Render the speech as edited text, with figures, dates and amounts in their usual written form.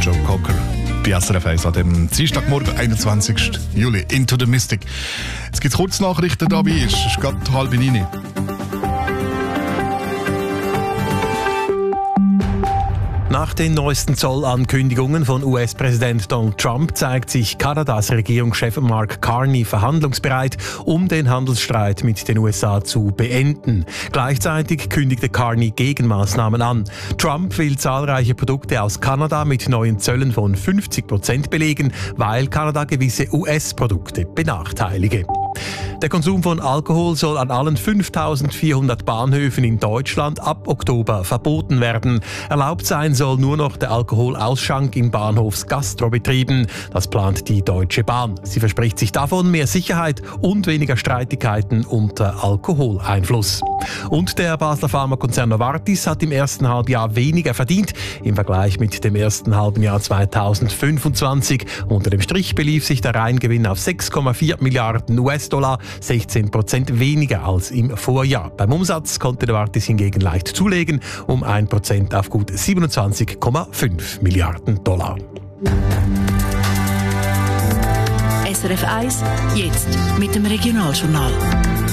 Joe Cocker bei SRF 1 an dem Dienstagmorgen, 21. Juli. Into the Mystic. Jetzt gibt es Kurznachrichten dabei, es ist gerade 8:30. Nach den neuesten Zollankündigungen von US-Präsident Donald Trump zeigt sich Kanadas Regierungschef Mark Carney verhandlungsbereit, um den Handelsstreit mit den USA zu beenden. Gleichzeitig kündigte Carney Gegenmaßnahmen an. Trump will zahlreiche Produkte aus Kanada mit neuen Zöllen von 50% belegen, weil Kanada gewisse US-Produkte benachteilige. Der Konsum von Alkohol soll an allen 5.400 Bahnhöfen in Deutschland ab Oktober verboten werden. Erlaubt sein soll nur noch der Alkoholausschank in Bahnhofsgastrobetrieben. Das plant die Deutsche Bahn. Sie verspricht sich davon mehr Sicherheit und weniger Streitigkeiten unter Alkoholeinfluss. Und der Basler Pharmakonzern Novartis hat im ersten Halbjahr weniger verdient im Vergleich mit dem ersten halben Jahr 2025. Unter dem Strich belief sich der Reingewinn auf 6,4 Milliarden US-Dollar, 16% weniger als im Vorjahr. Beim Umsatz konnte Novartis hingegen leicht zulegen, um 1% auf gut 27,5 Milliarden Dollar. SRF 1, jetzt mit dem Regionaljournal.